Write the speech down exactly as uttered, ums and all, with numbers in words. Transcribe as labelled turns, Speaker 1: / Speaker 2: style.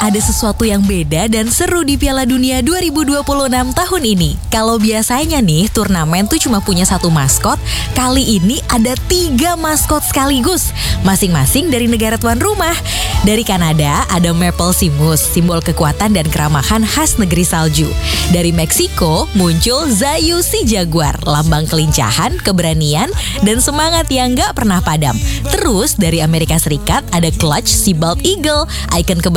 Speaker 1: ada sesuatu yang beda dan seru di Piala Dunia dua ribu dua puluh enam tahun ini. Kalau biasanya nih turnamen tuh cuma punya satu maskot, kali ini ada tiga maskot sekaligus, masing-masing dari negara tuan rumah. Dari Kanada ada Maple Simus, simbol kekuatan dan keramahan khas negeri salju. Dari Meksiko muncul Zayu si Jaguar, lambang kelincahan, keberanian, dan semangat yang gak pernah padam. Terus dari Amerika Serikat ada Clutch si Bald Eagle, ikon keberanian